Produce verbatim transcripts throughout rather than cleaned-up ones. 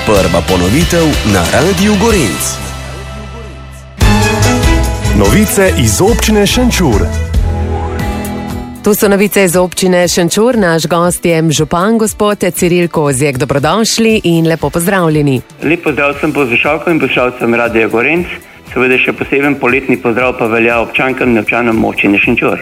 Prva ponovitev na Radiu Gorenc. Novice iz občine Šenčur. Tu so novice iz občine Šenčur. Naš gost je župan gospod Ciril Kozjek. Dobrodošli in lepo pozdravljeni. Lep pozdrav sem poslušalkam in poslušalcem Radia Gorenc. Seveda še poseben poletni pozdrav pa velja občankam in občanom občine Šenčur.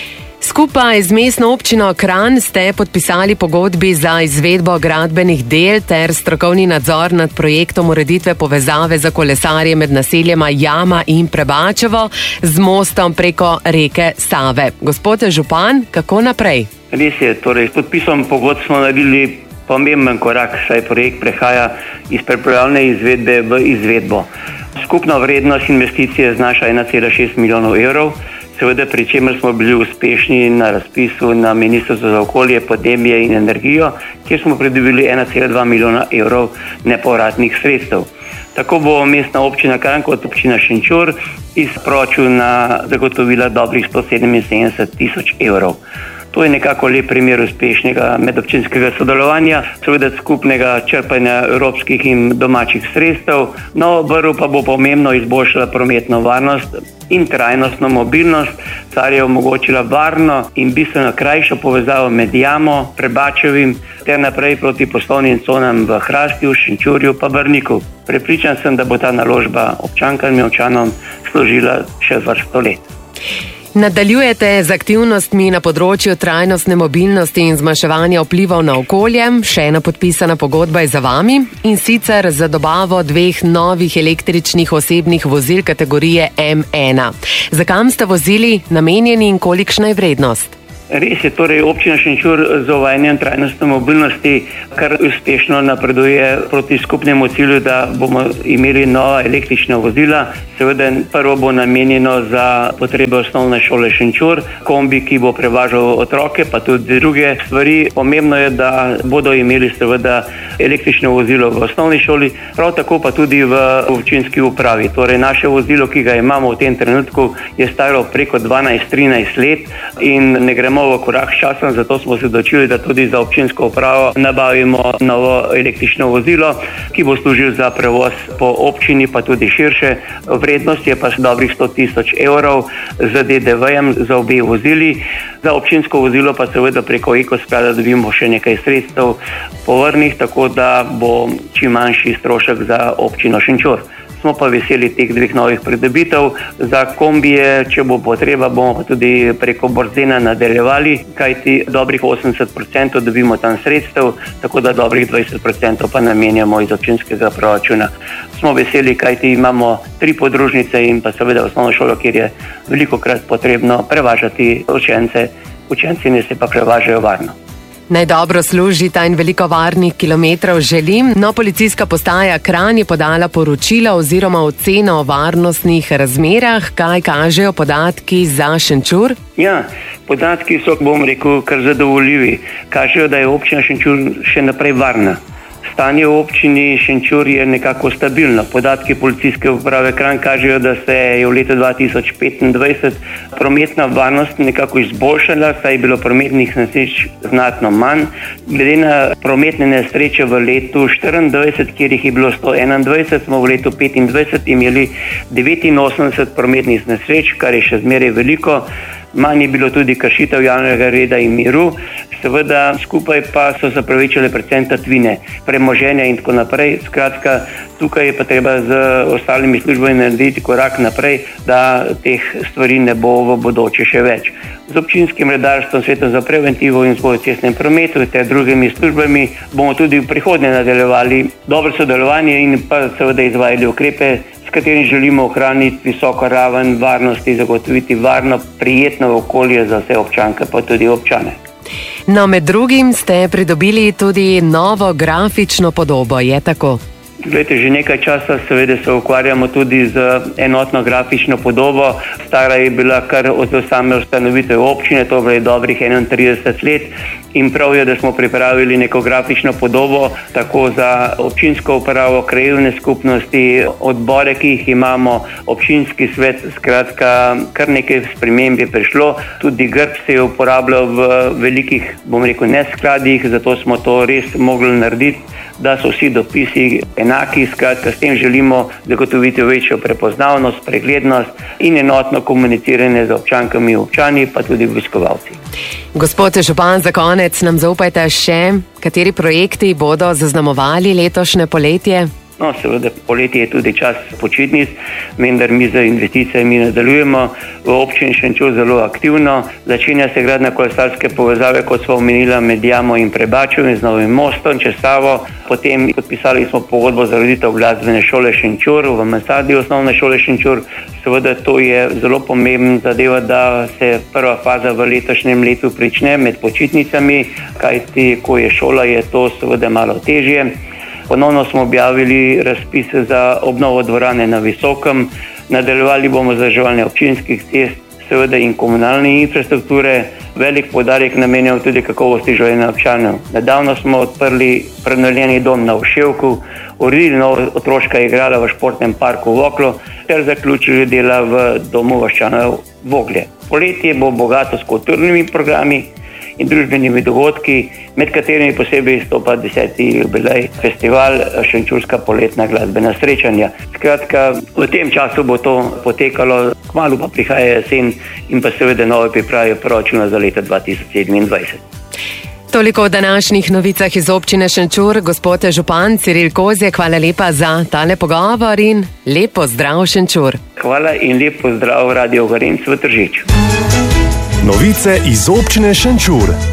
Skupaj z mestno občino Kranj ste podpisali pogodbi za izvedbo gradbenih del ter strokovni nadzor nad projektom ureditve povezave za kolesarje med naseljema Jama in Prebačevo z mostom preko reke Save. Gospod župan, kako naprej? Res je, torej s podpisom pogodb smo naredili pomemben korak, saj projekt prehaja iz pripravljalne izvedbe v izvedbo. Skupna vrednost investicije znaša ena cela šest milijonov evrov, seveda pri čemer smo bili uspešni na razpisu na Ministrstvu za okolje, podnebje in energijo, kjer smo pridobili ena cela dva milijona evrov nepovratnih sredstev. Tako bo mestna občina Kranj kot občina Šenčur iz proračuna zagotovila dobrih sto sedeminsedemdeset tisoč evrov. To je nekako lep primer uspešnega medobčinskega sodelovanja, seveda skupnega črpanja evropskih in domačih sredstev. No, vrhu pa bo pomembno izboljšala prometno varnost in trajnostno mobilnost, kar je omogočila varno in bistveno krajšo povezavo med Jamo, Prebačevim ter naprej proti poslovnim conam v Hrastju, Šenčurju pa Brniku. Prepričan sem, da bo ta naložba občankam in občanom služila še vrsto let. Nadaljujete z aktivnostmi na področju trajnostne mobilnosti in zmanjševanja vplivov na okolje. Še ena podpisana pogodba je za vami, in sicer za dobavo dveh novih električnih osebnih vozil kategorije M ena. Za kam sta vozili namenjeni in kolikšna je vrednost? Res je, torej občina Šenčur z uvajanjem trajnostne mobilnosti kar uspešno napreduje proti skupnemu cilju, da bomo imeli nova električna vozila. Seveda prvo bo namenjeno za potrebe osnovne šole Šenčur, kombi, ki bo prevažal otroke, pa tudi druge stvari. Pomembno je, da bodo imeli seveda električno vozilo v osnovni šoli, prav tako pa tudi v občinski upravi. Torej naše vozilo, ki ga imamo v tem trenutku, je staro preko dvanajst trinajst let in ne gremo v korak s časom, zato smo se odločili, da tudi za občinsko upravo nabavimo novo električno vozilo, ki bo služil za prevoz po občini, pa tudi širše. Vrednost je pa dobrih sto tisoč evrov z D D V-jem za obe vozili. Za občinsko vozilo pa seveda preko Ekosklada dobimo še nekaj sredstev povrnih, tako da bo čim manjši strošek za občino Šenčur. Smo pa veseli teh dveh novih pridobitev. Za kombije, če bo potreba, bomo pa tudi preko Borzena nadaljevali, kajti dobrih osemdeset procentov dobimo tam sredstev, tako da dobrih dvajset procentov pa namenjamo iz občinskega proračuna. Smo veseli, kajti imamo tri podružnice in pa seveda osnovno šolo, kjer je velikokrat potrebno prevažati učence. Učenci ne se pa prevažajo varno. Naj dobro služita in veliko varnih kilometrov želim. No, policijska postaja Kranj je podala poročilo oziroma oceno o varnostnih razmerah. Kaj kažejo podatki za Šenčur? Ja, podatki so, bom rekel, kar zadovoljivi. Kažejo, da je občina Šenčur še naprej varna. Stanje v občini Šenčur je nekako stabilno. Podatki policijske uprave Kranj kažejo, da se je v letu dva tisoč petindvajset prometna varnost nekako izboljšala, saj je bilo prometnih nesreč znatno manj. Glede na prometne nesreče v letu štiriindvajset, kjer jih je bilo sto enaindvajset, smo v letu petindvajset imeli devetinosemdeset prometnih nesreč, kar je še zmeraj veliko. Manj je bilo tudi kršitev javnega reda in miru, seveda skupaj pa so se povečale predvsem tatvine, premoženja in tako naprej. Skratka, tukaj je pa treba z ostalimi službami narediti korak naprej, da teh stvari ne bo v bodoče še več. Z občinskim redarstvom, Svetom za preventivo in vzgojo v cestnem prometu ter drugimi službami bomo tudi v prihodnje nadaljevali dobro sodelovanje in pa seveda izvajali ukrepe, s katerim želimo ohraniti visoko raven varnosti, zagotoviti varno, prijetno okolje za vse občanke, pa tudi občane. No, med drugim ste pridobili tudi novo grafično podobo, je tako? Glejte, že nekaj časa seveda se ukvarjamo tudi z enotno grafično podobo. Stara je bila kar od same ustanovitve občine, to je dobrih enaintrideset let, in prav je, da smo pripravili neko grafično podobo tako za občinsko upravo, krajevne skupnosti, odbore, ki jih imamo, občinski svet. Skratka, kar nekaj sprememb je prišlo. Tudi grb se je uporabljal v velikih, bom rekel, neskladjih, zato smo to res mogli narediti. da so vsi dopisi enaki. Skratka, s tem želimo zagotoviti večjo prepoznavnost, preglednost in enotno komuniciranje z občankami in občani, pa tudi obiskovalci. Gospod župan, za konec nam zaupajte še, kateri projekti bodo zaznamovali letošnje poletje? No, seveda, poletje je tudi čas počitnic, vendar mi z investicijami nadaljujemo. V občini Šenčur zelo aktivno. Začenja se gradnja kolesarske povezave, kot smo omenila, med Jamo in Prebačem z novim mostom čez Savo. Potem podpisali smo pogodbo za ureditev glasbene šole Šenčur v Mansardi osnovne šole Šenčur. Seveda, to je zelo pomembna zadeva, da se prva faza v letošnjem letu prične med počitnicami, kajti ko je šola, je to seveda malo težje. Ponovno smo objavili razpise za obnovo dvorane na Visokem, nadaljevali bomo vzdrževanje občinskih cest, seveda in komunalne infrastrukture. Velik poudarek namenjamo tudi kakovosti življenja občanov. Nedavno smo odprli prenovljeni dom na Vševku, uredili nova otroška igrala v športnem parku Voklo ter zaključili dela v domu vaščanov Voglje. Poletje bo bogato s kulturnimi programi in družbenimi dogodki, med katerimi posebej izstopa deseti jubilej festival Šenčurska poletna glasbena srečanja. Skratka, v tem času bo to potekalo, kmalu pa prihaja jesen in pa seveda nove priprave proračuna za leto dva tisoč sedemindvajset. Toliko o današnjih novicah iz občine Šenčur. Gospod župan Ciril Kozjek, hvala lepa za tale pogovor in lepo zdrav Šenčur. Hvala in lepo zdrav Radio Gorenc v Tržiču. Novice iz občine Šenčur.